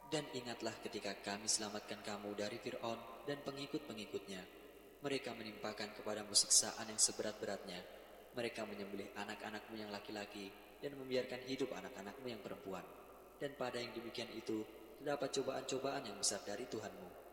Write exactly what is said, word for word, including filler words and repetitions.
Dan ingatlah ketika kami selamatkan kamu dari Fir'aun dan pengikut-pengikutnya. Mereka menimpakan kepadamu siksaan yang seberat-beratnya. Mereka menyembelih anak-anakmu yang laki-laki dan membiarkan hidup anak-anakmu yang perempuan. Dan pada yang demikian itu, terdapat cobaan-cobaan yang besar dari Tuhanmu.